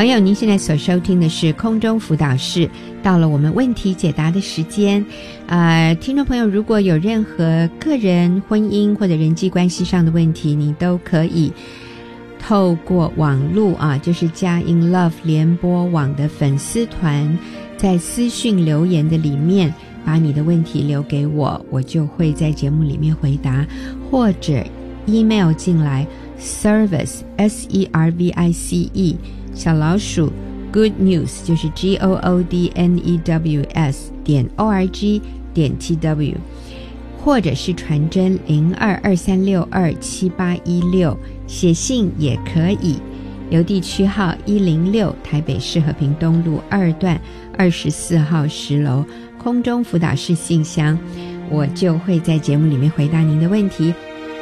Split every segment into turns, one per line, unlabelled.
朋友，您现在所收听的是空中辅导室，到了我们问题解答的时间。听众朋友，如果有任何个人、婚姻或者人际关系上的问题，你都可以透过网络就是佳音 Love 联播网的粉丝团，在私讯留言的里面把你的问题留给我，我就会在节目里面回答，或者 email 进来 service SERVICE 小老鼠 good news 就是 GOODNEWS.org.tw， 或者是传真0223627816，写信也可以，邮递区号106，台北市和平东路2段24号10楼，空中辅导室信箱，我就会在节目里面回答您的问题。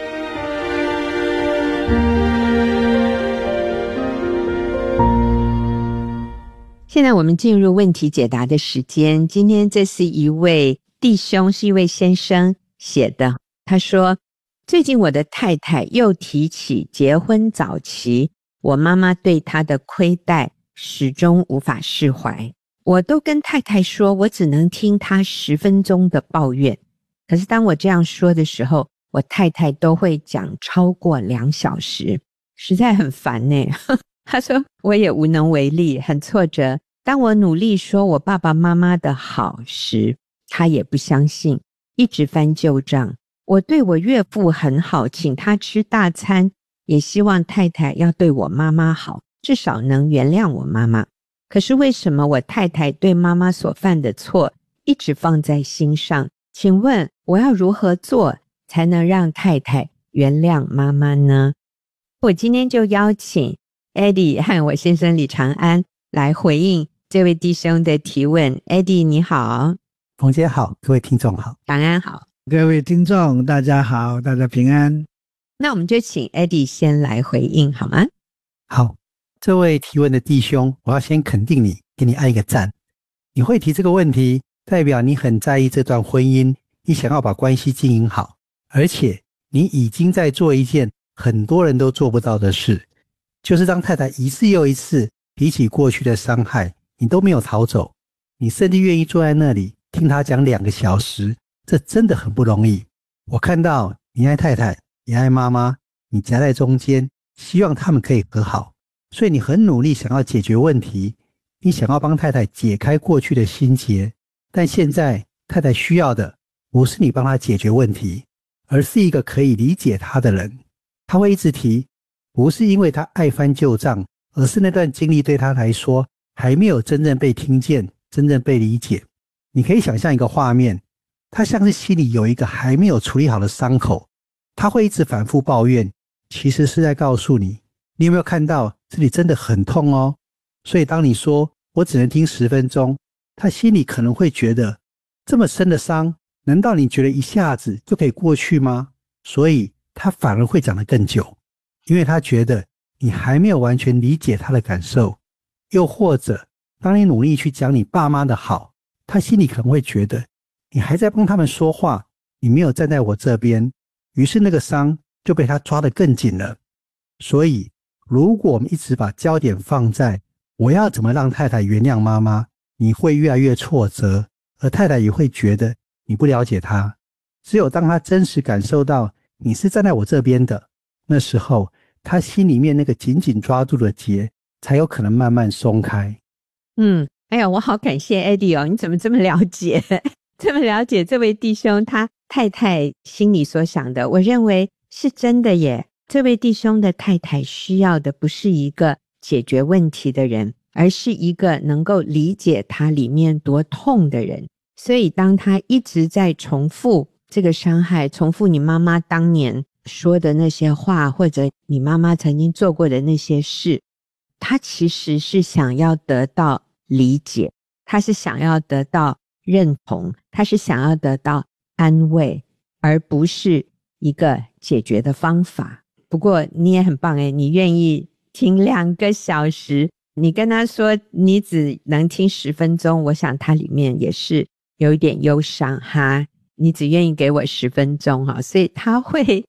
现在我们进入问题解答的时间。今天这是一位弟兄，是一位先生写的。他说，最近我的太太又提起结婚早期我妈妈对她的亏待，始终无法释怀。我都跟太太说，我只能听她10分钟的抱怨。可是当我这样说的时候，我太太都会讲超过2小时，实在很烦呢。他说我也无能为力，很挫折。当我努力说我爸爸妈妈的好时，他也不相信，一直翻旧账。我对我岳父很好，请他吃大餐，也希望太太要对我妈妈好，至少能原谅我妈妈。可是为什么我太太对妈妈所犯的错一直放在心上？请问我要如何做才能让太太原谅妈妈呢？我今天就邀请 Eddie 和我先生李长安来回应这位弟兄的提问。 Eddie 你好。
冯姐好，各位听众好。
长安好。
各位听众大家好，大家平安。
那我们就请 Eddie 先来回应好吗？
好，这位提问的弟兄，我要先肯定你，给你按一个赞。你会提这个问题，代表你很在意这段婚姻，你想要把关系经营好，而且你已经在做一件很多人都做不到的事，就是当太太一次又一次提起过去的伤害，你都没有逃走，你甚至愿意坐在那里听她讲2个小时，这真的很不容易。我看到你爱太太也爱妈妈，你夹在中间，希望他们可以和好，所以你很努力想要解决问题，你想要帮太太解开过去的心结。但现在太太需要的不是你帮她解决问题，而是一个可以理解她的人。她会一直提，不是因为她爱翻旧账，而是那段经历对她来说还没有真正被听见，真正被理解。你可以想象一个画面，她像是心里有一个还没有处理好的伤口，她会一直反复抱怨，其实是在告诉你，你有没有看到这里真的很痛哦？所以当你说我只能听10分钟，她心里可能会觉得，这么深的伤，难道你觉得一下子就可以过去吗？所以她反而会讲得更久，因为她觉得你还没有完全理解她的感受。又或者当你努力去讲你爸妈的好，她心里可能会觉得你还在帮他们说话，你没有站在我这边，于是那个伤就被她抓得更紧了。所以如果我们一直把焦点放在我要怎么让太太原谅妈妈，你会越来越挫折，而太太也会觉得你不了解她。只有当她真实感受到你是站在我这边的，那时候她心里面那个紧紧抓住的结才有可能慢慢松开。
哎呀，我好感谢 Eddie 哦，你怎么这么了解这么了解这位弟兄他太太心里所想的。我认为是真的耶，这位弟兄的太太需要的不是一个解决问题的人，而是一个能够理解他里面多痛的人。所以当他一直在重复这个伤害，重复你妈妈当年说的那些话，或者你妈妈曾经做过的那些事，他其实是想要得到理解，他是想要得到认同，他是想要得到安慰，而不是一个解决的方法。不过你也很棒耶，你愿意听2个小时，你跟他说你只能听10分钟，我想他里面也是有一点忧伤哈，你只愿意给我10分钟哈，所以他会